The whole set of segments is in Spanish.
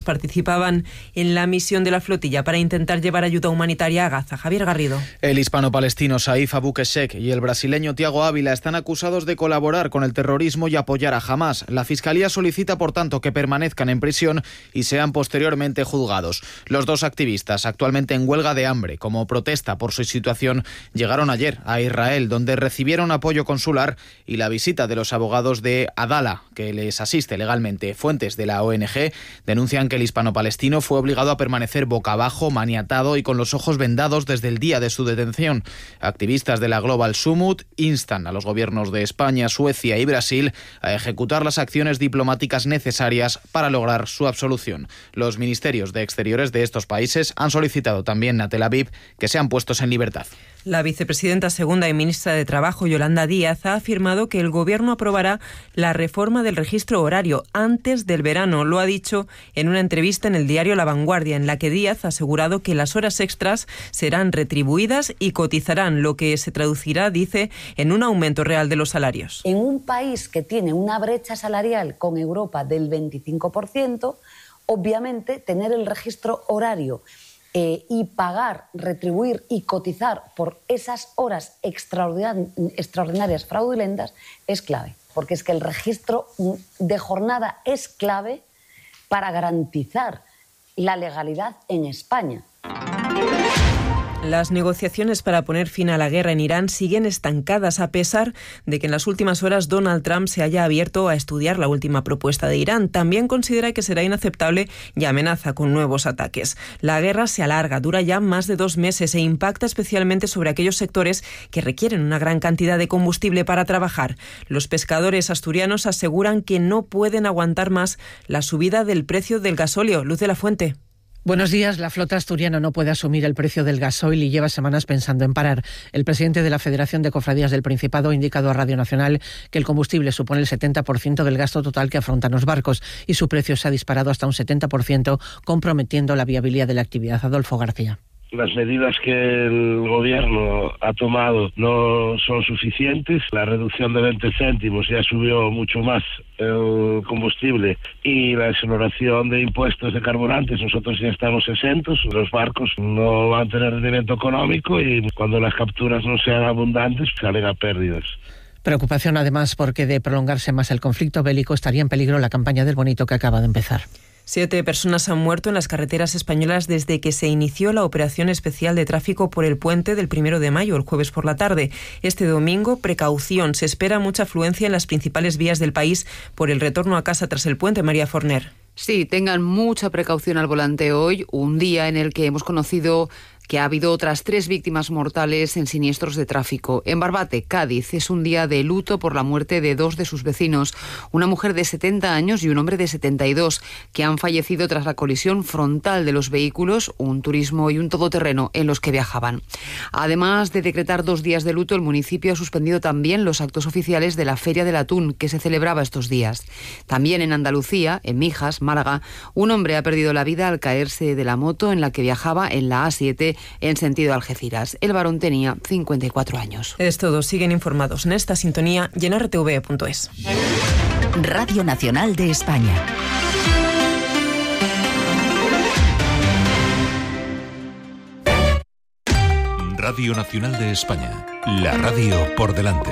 participaban en la misión de la flotilla para intentar llevar ayuda humanitaria a Gaza. Javier Garrido. El hispano-palestino Saif Abu Keshek y el brasileño Thiago Ávila están acusados de colaborar con el terrorismo y apoyar a Hamás. La Fiscalía solicita, por tanto, que permanezcan en prisión y sean posteriormente juzgados. Los dos activistas, actualmente en huelga de hambre como protesta por su situación, llegaron ayer a Israel, donde recibieron apoyo consular y la visita de los abogados de Adala, que les asiste legalmente. Fuentes de la ONG denuncian que el hispano-palestino fue obligado a permanecer boca abajo, maniatado y con los ojos vendados desde el día de su detención. Activistas de la Global Summit instan a los gobiernos de España, Suecia y Brasil a ejecutar las acciones diplomáticas necesarias para lograr su absolución. Los ministerios de Exteriores de estos países han solicitado también a Tel Aviv que sean puestos en libertad. La vicepresidenta segunda y ministra de Trabajo, Yolanda Díaz, ha afirmado que el Gobierno aprobará la reforma del registro horario antes del verano. Lo ha dicho en una entrevista en el diario La Vanguardia, en la que Díaz ha asegurado que las horas extras serán retribuidas y cotizarán, lo que se traducirá, dice, en un aumento real de los salarios. En un país que tiene una brecha salarial con Europa del 25%, obviamente tener el registro horario y pagar, retribuir y cotizar por esas horas extraordinarias fraudulentas es clave. Porque es que el registro de jornada es clave para garantizar la legalidad en España. Las negociaciones para poner fin a la guerra en Irán siguen estancadas, a pesar de que en las últimas horas Donald Trump se haya abierto a estudiar la última propuesta de Irán. También considera que será inaceptable y amenaza con nuevos ataques. La guerra se alarga, dura ya más de 2 meses e impacta especialmente sobre aquellos sectores que requieren una gran cantidad de combustible para trabajar. Los pescadores asturianos aseguran que no pueden aguantar más la subida del precio del gasóleo. Luz de la Fuente. Buenos días. La flota asturiana no puede asumir el precio del gasoil y lleva semanas pensando en parar. El presidente de la Federación de Cofradías del Principado ha indicado a Radio Nacional que el combustible supone el 70% del gasto total que afrontan los barcos y su precio se ha disparado hasta un 70%, comprometiendo la viabilidad de la actividad. Adolfo García. Las medidas que el gobierno ha tomado no son suficientes. La reducción de 20 céntimos ya subió mucho más el combustible y la exoneración de impuestos de carburantes. Nosotros ya estamos exentos. Los barcos no van a tener rendimiento económico y cuando las capturas no sean abundantes salen a pérdidas. Preocupación además porque de prolongarse más el conflicto bélico estaría en peligro la campaña del Bonito que acaba de empezar. 7 personas han muerto en las carreteras españolas desde que se inició la operación especial de tráfico por el puente del 1 de mayo, el jueves por la tarde. Este domingo, precaución. Se espera mucha afluencia en las principales vías del país por el retorno a casa tras el puente. María Forner. Sí, tengan mucha precaución al volante hoy, un día en el que hemos conocido que ha habido otras 3 víctimas mortales en siniestros de tráfico. En Barbate, Cádiz, es un día de luto por la muerte de 2 de sus vecinos, una mujer de 70 años y un hombre de 72, que han fallecido tras la colisión frontal de los vehículos, un turismo y un todoterreno en los que viajaban. Además de decretar 2 días de luto, el municipio ha suspendido también los actos oficiales de la Feria del Atún, que se celebraba estos días. También en Andalucía, en Mijas, Málaga, un hombre ha perdido la vida al caerse de la moto en la que viajaba en la A7 en sentido Algeciras. El varón tenía 54 años. Es todo. Siguen informados en esta sintonía y en rtv.es. Radio Nacional de España. Radio Nacional de España. La radio por delante.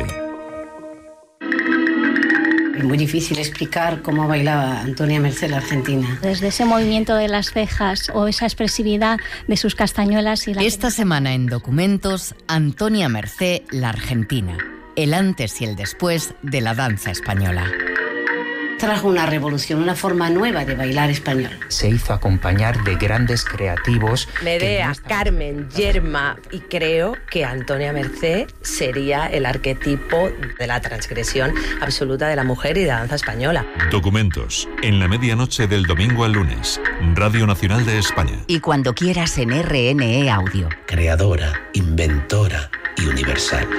Es muy difícil explicar cómo bailaba Antonia Mercé, la argentina. Desde ese movimiento de las cejas o esa expresividad de sus castañuelas. Esta semana en Documentos, Antonia Mercé, la argentina. El antes y el después de la danza española. Trajo una revolución, una forma nueva de bailar español. Se hizo acompañar de grandes creativos. Medea, Carmen, Yerma, y creo que Antonia Mercé sería el arquetipo de la transgresión absoluta de la mujer y de la danza española. Documentos, en la medianoche del domingo al lunes. Radio Nacional de España. Y cuando quieras en RNE Audio. Creadora, inventora y universal.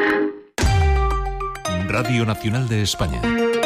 Radio Nacional de España.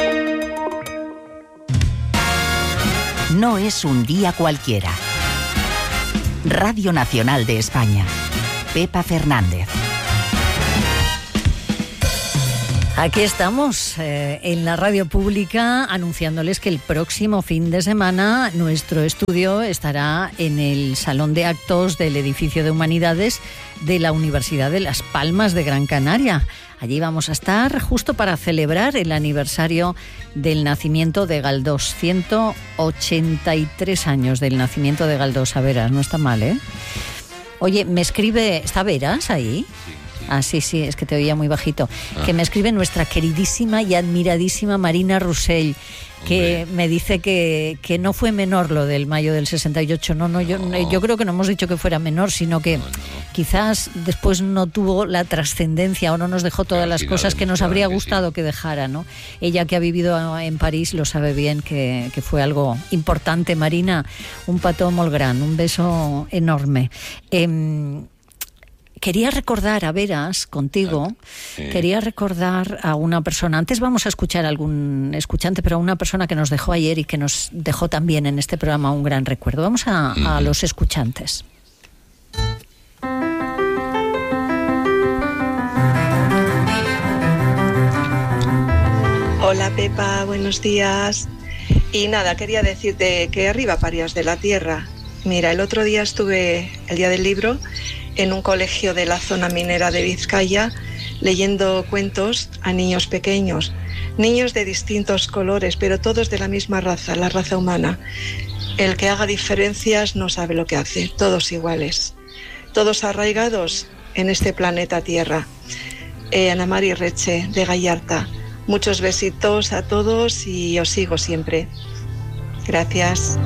No es un día cualquiera. Radio Nacional de España. Pepa Fernández. Aquí estamos en la radio pública anunciándoles que el próximo fin de semana nuestro estudio estará en el Salón de Actos del Edificio de Humanidades de la Universidad de Las Palmas de Gran Canaria. Allí vamos a estar justo para celebrar el aniversario del nacimiento de Galdós. 183 años del nacimiento de Galdós. A Veras, no está mal, ¿eh? Oye, me escribe... ¿Está Veras ahí? Ah, sí, es que te oía muy bajito. Que me escribe nuestra queridísima y admiradísima Marina Roussel, que me dice que no fue menor lo del mayo del 68. Yo creo que no hemos dicho que fuera menor, sino que quizás después no tuvo la trascendencia o no nos dejó todas las cosas que nos habría gustado que dejara, ¿no? Ella, que ha vivido en París, lo sabe bien, que fue algo importante. Marina, un petó molt gran, un beso enorme. Quería recordar, a Veras, contigo, quería recordar a una persona. Antes vamos a escuchar a algún escuchante, pero a una persona que nos dejó ayer y que nos dejó también en este programa un gran recuerdo. Vamos a los escuchantes. Hola Pepa, buenos días. Y nada, quería decirte que arriba parías de la tierra. Mira, el otro día estuve, el día del libro, en un colegio de la zona minera de Vizcaya, leyendo cuentos a niños pequeños, niños de distintos colores, pero todos de la misma raza, la raza humana. El que haga diferencias no sabe lo que hace, todos iguales, todos arraigados en este planeta Tierra. Ana Mari Reche, de Gallarta, muchos besitos a todos y os sigo siempre. Gracias.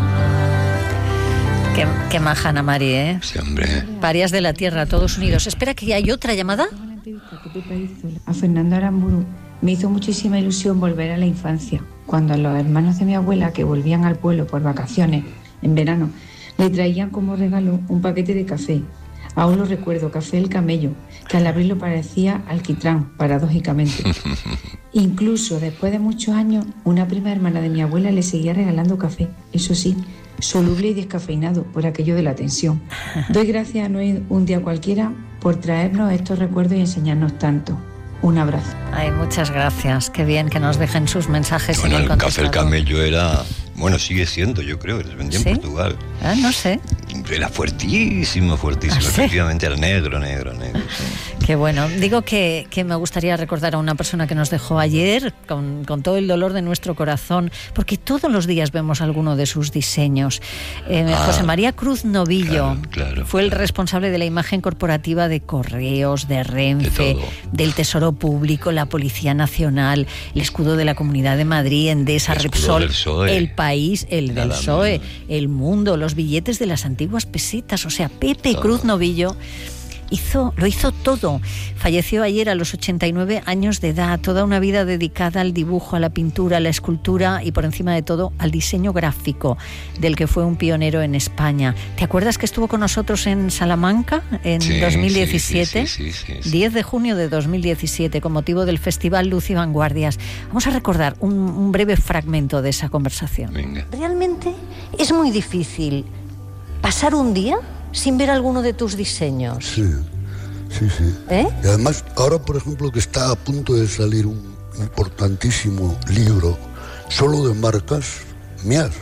Qué maja Ana Mari, ¿eh? Sí, hombre. Parias de la tierra, todos unidos. Espera, que hay otra llamada. A Fernando Aramburu me hizo muchísima ilusión volver a la infancia, cuando a los hermanos de mi abuela, que volvían al pueblo por vacaciones en verano, le traían como regalo un paquete de café. Aún lo recuerdo, café El Camello, que al abrirlo parecía alquitrán, paradójicamente. Incluso después de muchos años, una prima hermana de mi abuela le seguía regalando café, eso sí, soluble y descafeinado, por aquello de la tensión. Doy gracias a Noé un día cualquiera por traernos estos recuerdos y enseñarnos tanto. Un abrazo. Ay, muchas gracias. Qué bien que nos dejen sus mensajes. Bueno, en el café El Camello era... Bueno, sigue siendo, yo creo, que les vendía en Portugal. Ah, no sé. Era fuertísimo, fuertísimo. ¿Ah, sí? Efectivamente, era negro. Sí. Qué bueno. Digo que me gustaría recordar a una persona que nos dejó ayer con todo el dolor de nuestro corazón, porque todos los días vemos alguno de sus diseños. José María Cruz Novillo fue el responsable de la imagen corporativa de Correos, de Renfe, del Tesoro Público, la Policía Nacional, el escudo de la Comunidad de Madrid, Endesa, Repsol, El País, el del PSOE, El Mundo, los billetes de las antiguas pesetas. O sea, Pepe Cruz Novillo lo hizo todo. Falleció ayer a los 89 años de edad. Toda una vida dedicada al dibujo, a la pintura, a la escultura y, por encima de todo, al diseño gráfico, del que fue un pionero en España. ¿Te acuerdas que estuvo con nosotros en Salamanca en 2017? Sí. 10 de junio de 2017, con motivo del Festival Luz y Vanguardias. Vamos a recordar un breve fragmento de esa conversación. Venga. Realmente es muy difícil pasar un día sin ver alguno de tus diseños. Sí. Y además, ahora, por ejemplo, que está a punto de salir un importantísimo libro solo de marcas mías,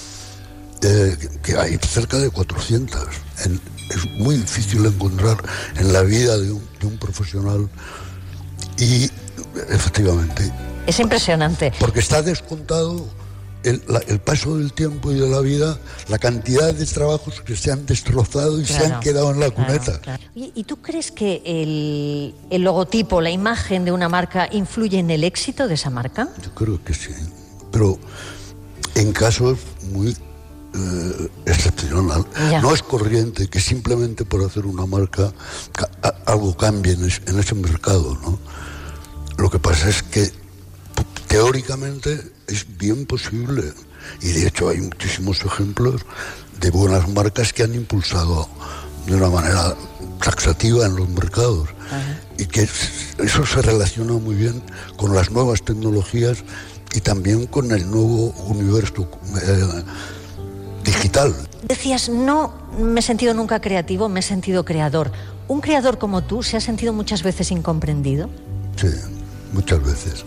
que hay cerca de 400. Es muy difícil encontrar en la vida de un profesional y, efectivamente... Es impresionante. Porque está descontado el paso del tiempo y de la vida, la cantidad de trabajos que se han destrozado y se han quedado en la cuneta. ¿Y tú crees que el logotipo, la imagen de una marca influye en el éxito de esa marca? Yo creo que sí, pero en casos muy excepcional. No es corriente que simplemente por hacer una marca algo cambie en ese mercado, ¿no? Lo que pasa es que teóricamente es bien posible, y de hecho hay muchísimos ejemplos de buenas marcas que han impulsado de una manera taxativa en los mercados. Y que eso se relaciona muy bien con las nuevas tecnologías y también con el nuevo universo digital. Decías, no me he sentido nunca creativo, me he sentido creador. ¿Un creador como tú se ha sentido muchas veces incomprendido? Sí, muchas veces.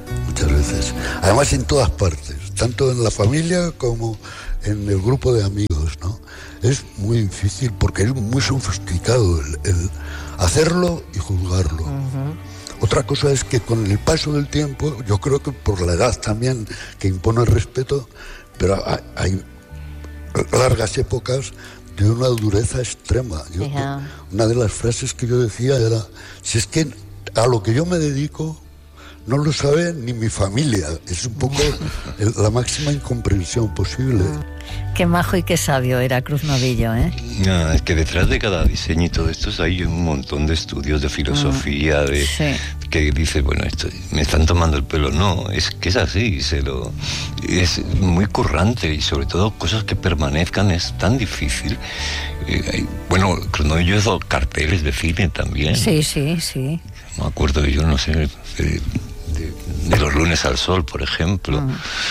Además en todas partes, tanto en la familia como en el grupo de amigos, ¿no? Es muy difícil porque es muy sofisticado el hacerlo y juzgarlo. Otra cosa es que con el paso del tiempo, yo creo que por la edad también que impone el respeto, pero hay largas épocas de una dureza extrema. Una de las frases que yo decía era, si es que a lo que yo me dedico no lo sabe ni mi familia, es un poco la máxima incomprensión posible. Qué majo y qué sabio era Cruz Novillo, ¿eh? No, es que detrás de cada diseño y todo esto hay un montón de estudios de filosofía, que dice, bueno, esto me están tomando el pelo. No, es que es así, es muy currante y sobre todo cosas que permanezcan es tan difícil. Bueno, Cruz Novillo hizo carteles de cine también. Sí. Me acuerdo, yo no sé, de Los lunes al sol, por ejemplo,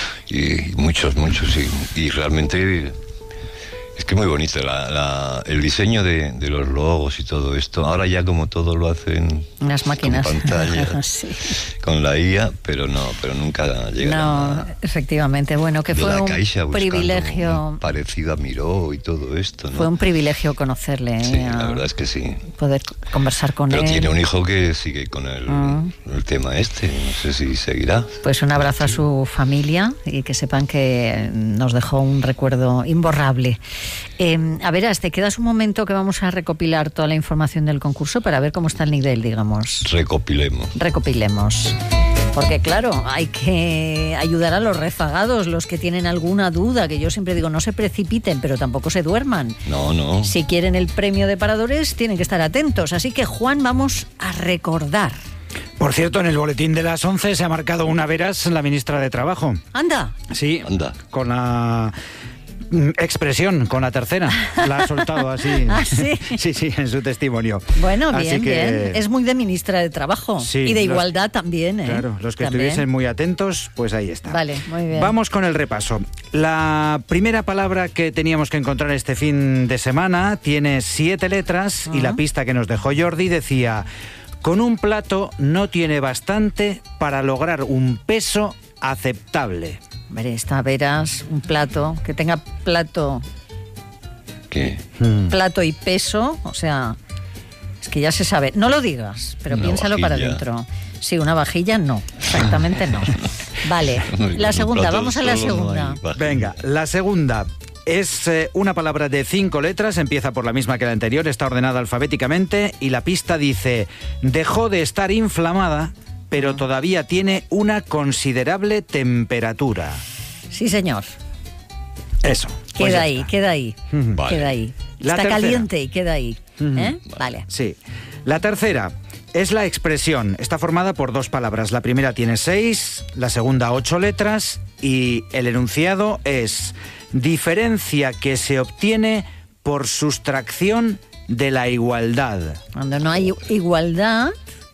y muchos, y realmente es que muy bonito el diseño de los logos y todo esto. Ahora ya como todo lo hacen las máquinas con pantalla, con la IA, pero nunca llega a efectivamente. Bueno, que fue un privilegio parecido a Miró y todo esto, ¿no? Fue un privilegio conocerle. Sí, la verdad es que sí. Poder conversar con él. Pero tiene un hijo que sigue con el tema no sé si seguirá. Pues un abrazo a su familia y que sepan que nos dejó un recuerdo imborrable. A ver, te quedas un momento que vamos a recopilar toda la información del concurso para ver cómo está el nivel, digamos. Recopilemos. Porque claro, hay que ayudar a los rezagados, los que tienen alguna duda, que yo siempre digo, no se precipiten, pero tampoco se duerman. No. Si quieren el premio de paradores, tienen que estar atentos. Así que, Juan, vamos a recordar. Por cierto, en el boletín de las 11 se ha marcado una veras la ministra de Trabajo. ¡Anda! Sí, con la expresión, con la tercera. La ha soltado así. ¿Ah, sí? Sí, en su testimonio. Bueno, así bien, bien. Es muy de ministra de Trabajo. Sí, y de igualdad también, ¿eh? Claro, los que también estuviesen muy atentos, pues ahí está. Vale, muy bien. Vamos con el repaso. La primera palabra que teníamos que encontrar este fin de semana tiene 7 letras y la pista que nos dejó Jordi decía: con un plato no tiene bastante para lograr un peso aceptable. Hombre, esta veras, un plato, que tenga plato... ¿Qué? Plato y peso, o sea, es que ya se sabe. No lo digas, pero piénsalo para adentro. Sí, una vajilla no, exactamente no. Vale, la segunda, vamos a la segunda. Venga, la segunda es una palabra de 5 letras, empieza por la misma que la anterior, está ordenada alfabéticamente y la pista dice: dejó de estar inflamada, pero todavía tiene una considerable temperatura. Sí, señor. Eso. Queda ahí. Vale. Queda ahí. La está tercera. Caliente y queda ahí. Vale. Sí. La tercera es la expresión. Está formada por 2 palabras. La primera tiene 6, la segunda 8 letras y el enunciado es: diferencia que se obtiene por sustracción de la igualdad. Cuando no hay igualdad,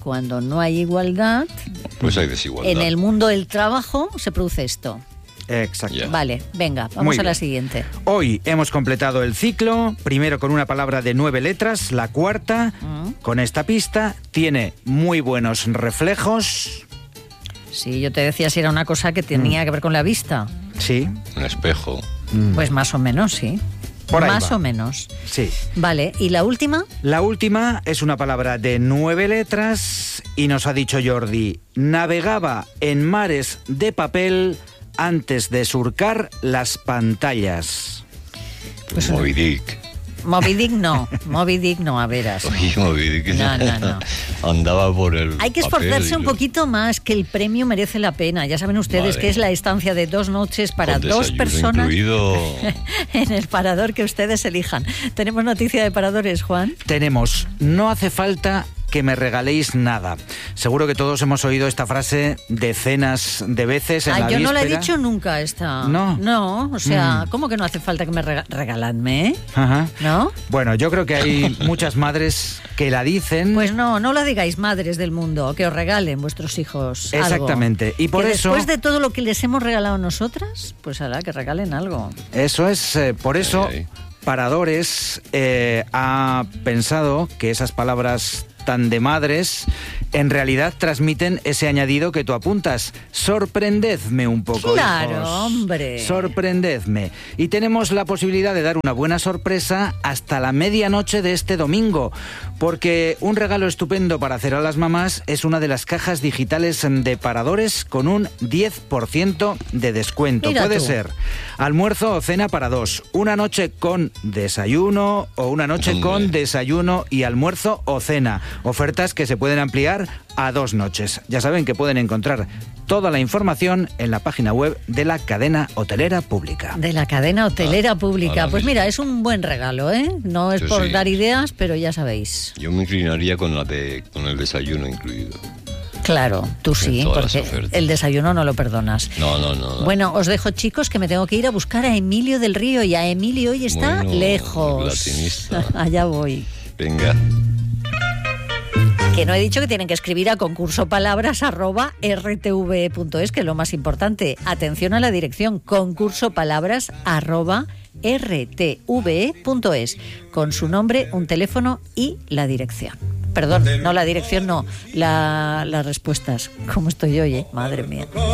pues hay desigualdad. En el mundo del trabajo se produce esto. Exacto. Yeah. Vale, venga, vamos a la siguiente. Hoy hemos completado el ciclo, primero con una palabra de 9 letras, la cuarta, con esta pista, tiene muy buenos reflejos. Sí, yo te decía si era una cosa que tenía que ver con la vista. Sí. Un espejo. Pues más o menos, sí. Por ahí más va. o menos. Sí. Vale, ¿y la última? La última es una palabra de 9 letras y nos ha dicho Jordi: navegaba en mares de papel antes de surcar las pantallas. Pues Moby Dick. Moby Dick no, a veras. Oye, Moby Dick No. Andaba por el Hay que esforzarse un poquito más, que el premio merece la pena. Ya saben ustedes que es la estancia de 2 noches para 2 personas en el parador que ustedes elijan. ¿Tenemos noticia de paradores, Juan? Tenemos. No hace falta que me regaléis nada. Seguro que todos hemos oído esta frase decenas de veces en la víspera. Yo no la he dicho nunca esta. No, o sea, ¿cómo que no hace falta que me regaladme? Ajá. ¿No? Bueno, yo creo que hay muchas madres que la dicen. Pues no la digáis, madres del mundo, que os regalen vuestros hijos algo. Exactamente. Y por que eso, después de todo lo que les hemos regalado nosotras, pues hará que regalen algo. Eso es, por eso Paradores ha pensado que esas palabras tan de madres, en realidad transmiten ese añadido que tú apuntas. Sorprendedme un poco, claro, hijos. Hombre. Sorprendedme. Y tenemos la posibilidad de dar una buena sorpresa hasta la medianoche de este domingo, porque un regalo estupendo para hacer a las mamás es una de las cajas digitales de Paradores con un 10% de descuento. Mira Puede tú. ser almuerzo o cena para dos, una noche con desayuno o una noche con desayuno y almuerzo o cena. Ofertas que se pueden ampliar a 2 noches. Ya saben que pueden encontrar toda la información en la página web de la cadena hotelera pública. De la cadena hotelera pública. Pues mira, es un buen regalo, ¿eh? No es Sí, por sí. dar ideas, pero ya sabéis. Yo me inclinaría con el desayuno incluido. Claro, tú sí, todas las porque ofertas. el desayuno no lo perdonas. No. Bueno, os dejo, chicos, que me tengo que ir a buscar a Emilio del Río, y a Emilio hoy está Bueno, lejos. latinista. Allá voy. Venga. Que no he dicho que tienen que escribir a concursopalabras@rtv.es, que es lo más importante. Atención a la dirección, concursopalabras@rtve.es, con su nombre, un teléfono y la dirección. Perdón, no la dirección, no, las respuestas. ¿Cómo estoy hoy, Madre mía.